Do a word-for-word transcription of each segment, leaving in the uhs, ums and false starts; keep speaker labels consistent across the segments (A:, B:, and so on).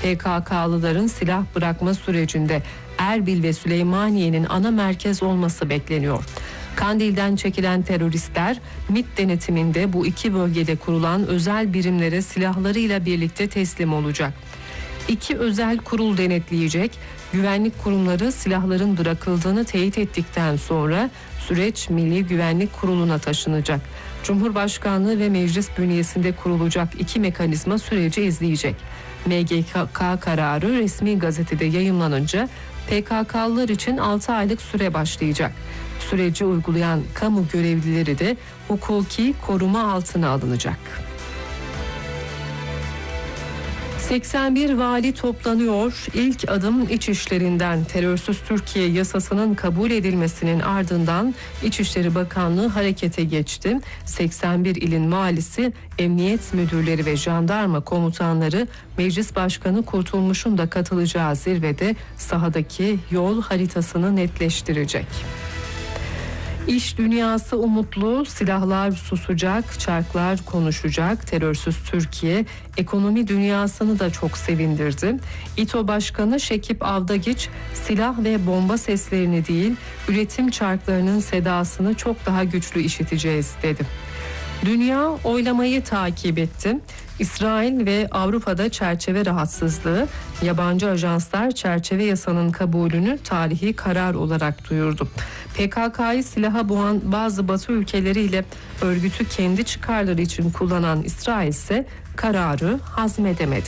A: P K K'lıların silah bırakma sürecinde Erbil ve Süleymaniye'nin ana merkez olması bekleniyor. Kandil'den çekilen teröristler MİT denetiminde bu iki bölgede kurulan özel birimlere silahlarıyla birlikte teslim olacak. İki özel kurul denetleyecek. Güvenlik kurumları silahların bırakıldığını teyit ettikten sonra süreç Milli Güvenlik Kurulu'na taşınacak. Cumhurbaşkanlığı ve meclis bünyesinde kurulacak iki mekanizma süreci izleyecek. M G K kararı resmi gazetede yayımlanınca P K K'lılar için altı aylık süre başlayacak. Süreci uygulayan kamu görevlileri de hukuki koruma altına alınacak. seksen bir vali toplanıyor. İlk adım iç işlerinden. Terörsüz Türkiye yasasının kabul edilmesinin ardından İçişleri Bakanlığı harekete geçti. seksen bir ilin valisi, emniyet müdürleri ve jandarma komutanları Meclis Başkanı Kurtulmuş'un da katılacağı zirvede sahadaki yol haritasını netleştirecek. İş dünyası umutlu, silahlar susacak, çarklar konuşacak. Terörsüz Türkiye ekonomi dünyasını da çok sevindirdi. İTO Başkanı Şekip Avdagiç, silah ve bomba seslerini değil, üretim çarklarının sedasını çok daha güçlü işiteceğiz dedi. Dünya oylamayı takip etti. İsrail ve Avrupa'da çerçeve rahatsızlığı, yabancı ajanslar çerçeve yasanın kabulünü tarihi karar olarak duyurdu. P K K'yı silaha boğan bazı Batı ülkeleriyle örgütü kendi çıkarları için kullanan İsrail ise kararı hazmedemedi.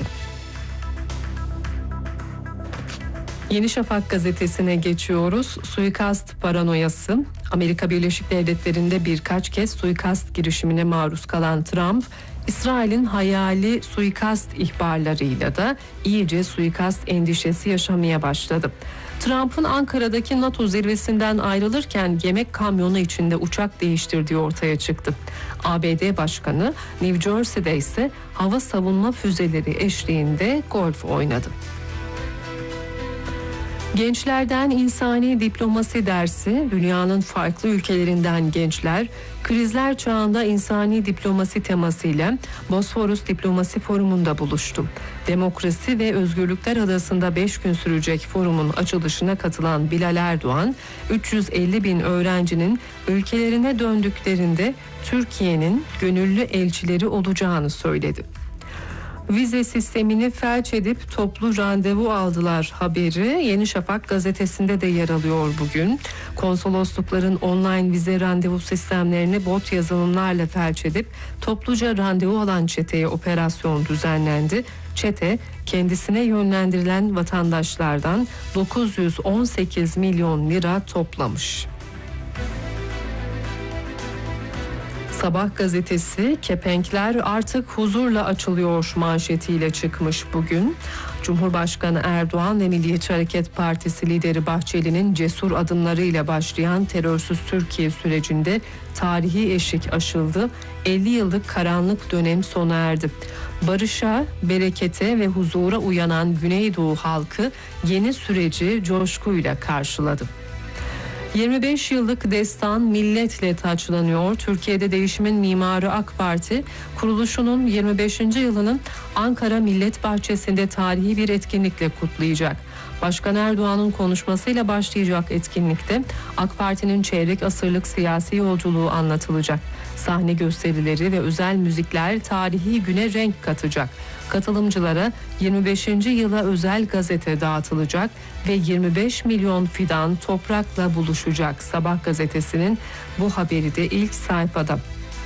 A: Yeni Şafak gazetesine geçiyoruz. Suikast paranoyası. Amerika Birleşik Devletleri'nde birkaç kez suikast girişimine maruz kalan Trump, İsrail'in hayali suikast ihbarlarıyla da iyice suikast endişesi yaşamaya başladı. Trump'ın Ankara'daki NATO zirvesinden ayrılırken yemek kamyonu içinde uçak değiştirdiği ortaya çıktı. A B D Başkanı New Jersey'de ise hava savunma füzeleri eşliğinde golf oynadı. Gençlerden insani diplomasi dersi. Dünyanın farklı ülkelerinden gençler krizler çağında insani diplomasi temasıyla Bosforus Diplomasi Forumu'nda buluştu. Demokrasi ve özgürlükler adasında beş gün sürecek forumun açılışına katılan Bilal Erdoğan, üç yüz elli bin öğrencinin ülkelerine döndüklerinde Türkiye'nin gönüllü elçileri olacağını söyledi. Vize sistemini felç edip toplu randevu aldılar haberi Yeni Şafak gazetesinde de yer alıyor bugün. Konsoloslukların online vize randevu sistemlerini bot yazılımlarla felç edip topluca randevu alan çeteye operasyon düzenlendi. Çete kendisine yönlendirilen vatandaşlardan dokuz yüz on sekiz milyon lira toplamış. Sabah gazetesi kepenkler artık huzurla açılıyor manşetiyle çıkmış bugün. Cumhurbaşkanı Erdoğan ve Milliyetçi Hareket Partisi lideri Bahçeli'nin cesur adımlarıyla başlayan terörsüz Türkiye sürecinde tarihi eşik aşıldı. elli yıllık karanlık dönem sona erdi. Barışa, berekete ve huzura uyanan Güneydoğu halkı yeni süreci coşkuyla karşıladı. yirmi beş yıllık destan milletle taçlanıyor. Türkiye'de değişimin mimarı AK Parti kuruluşunun yirmi beşinci yılını Ankara Millet Bahçesi'nde tarihi bir etkinlikle kutlayacak. Başkan Erdoğan'ın konuşmasıyla başlayacak etkinlikte AK Parti'nin çeyrek asırlık siyasi yolculuğu anlatılacak. Sahne gösterileri ve özel müzikler tarihi güne renk katacak. Katılımcılara yirmi beşinci yıla özel gazete dağıtılacak ve yirmi beş milyon fidan toprakla buluşacak. Sabah gazetesinin bu haberi de ilk sayfada.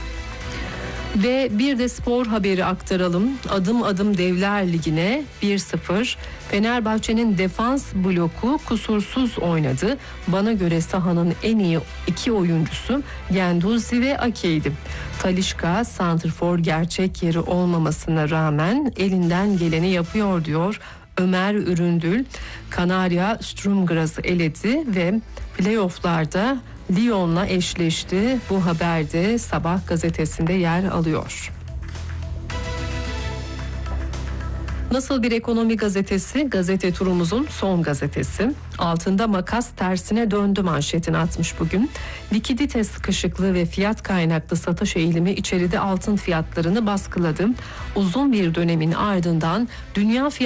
A: Ve bir de spor haberi aktaralım. Adım adım Devler Ligi'ne bir sıfır. Fenerbahçe'nin defans bloku kusursuz oynadı. Bana göre sahanın en iyi iki oyuncusu Guendouzi ve Ake'ydi. Talisca santrfor gerçek yeri olmamasına rağmen elinden geleni yapıyor diyor Ömer Üründül. Kanarya Sturm Graz'ı eledi ve playoff'larda Lyon'la eşleşti. Bu haber de Sabah gazetesinde yer alıyor. Nasıl bir ekonomi gazetesi? Gazete turumuzun son gazetesi. Altında makas tersine döndü manşetini atmış bugün. Likidite sıkışıklığı ve fiyat kaynaklı satış eğilimi içeride altın fiyatlarını baskıladı. Uzun bir dönemin ardından dünya fiyatları